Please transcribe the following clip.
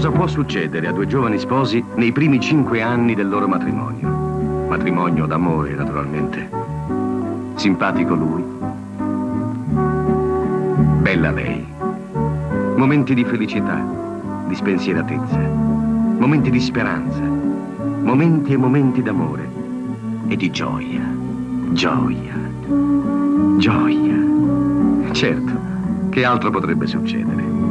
Cosa può succedere a due giovani sposi nei primi 5 anni del loro matrimonio? Matrimonio d'amore, naturalmente. Simpatico lui. Bella lei. Momenti di felicità, di spensieratezza, momenti di speranza, momenti e momenti d'amore e di gioia, gioia, gioia. Certo, che altro potrebbe succedere?